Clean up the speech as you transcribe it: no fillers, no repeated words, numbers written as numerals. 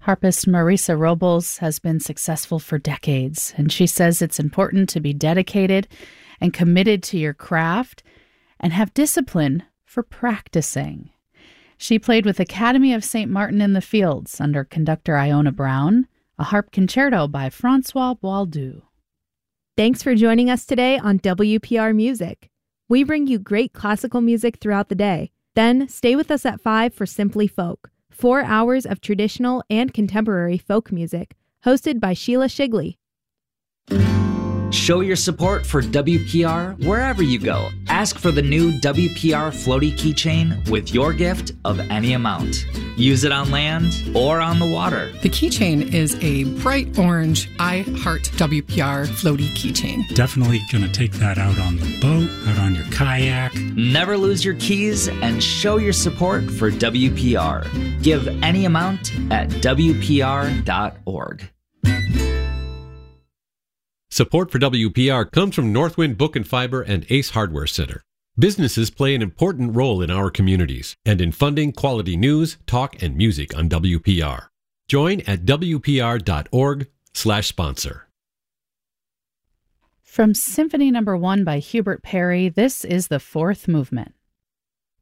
Harpist Marisa Robles has been successful for decades, and she says it's important to be dedicated and committed to your craft and have discipline for practicing. She played with Academy of St. Martin in the Fields under conductor Iona Brown, a harp concerto by Francois Boileau. Thanks for joining us today on WPR Music. We bring you great classical music throughout the day. Then stay with us at 5 for Simply Folk, 4 hours of traditional and contemporary folk music, hosted by Sheila Shigley. Show your support for WPR wherever you go. Ask for the new WPR Floaty Keychain with your gift of any amount. Use it on land or on the water. The keychain is a bright orange I Heart WPR Floaty Keychain. Definitely going to take that out on the boat, out on your kayak. Never lose your keys and show your support for WPR. Give any amount at WPR.org. Support for WPR comes from Northwind Book and Fiber and Ace Hardware Center. Businesses play an important role in our communities and in funding quality news, talk, and music on WPR. Join at WPR.org/sponsor. From Symphony No. 1 by Hubert Parry, this is the fourth movement.